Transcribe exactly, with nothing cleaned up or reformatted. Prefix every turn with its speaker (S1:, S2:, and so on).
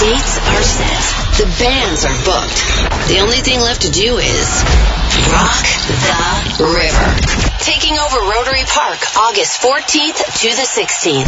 S1: dates are set. The bands are booked. The only thing left to do is rock the river. Taking over Rotary Park, August fourteenth to the sixteenth.